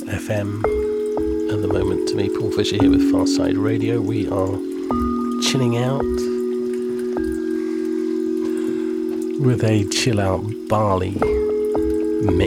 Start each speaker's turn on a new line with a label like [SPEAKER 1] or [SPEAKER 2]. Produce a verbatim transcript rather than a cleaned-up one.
[SPEAKER 1] F M at the moment. To me, Paul Fisher here with Farside Radio. We are chilling out with a chill out Bali mix.